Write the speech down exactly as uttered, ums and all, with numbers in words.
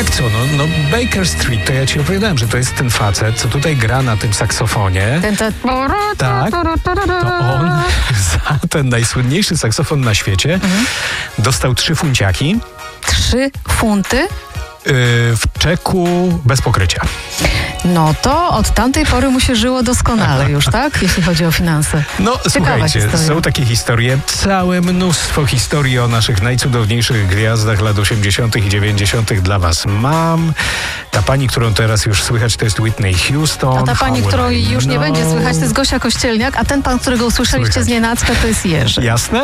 jak co? No, no Baker Street, to ja ci opowiadałem, że to jest ten facet, co tutaj gra na tym saksofonie. Ten, ten... Tak, to on za ten najsłynniejszy saksofon na świecie mhm. dostał trzy funciaki. Trzy funty? W czeku bez pokrycia. No to od tamtej pory mu się żyło doskonale już, tak? Jeśli chodzi o finanse. No Ciekawa słuchajcie, historia. Są takie historie, całe mnóstwo historii o naszych najcudowniejszych gwiazdach lat osiemdziesiątych i dziewięćdziesiątych dla was mam. Ta pani, którą teraz już słychać, to jest Whitney Houston. A ta pani, którą już nie no. będzie słychać, to jest Gosia Kościelniak, a ten pan, którego usłyszeliście Słychać. z nienacka, to jest Jerzy. Jasne?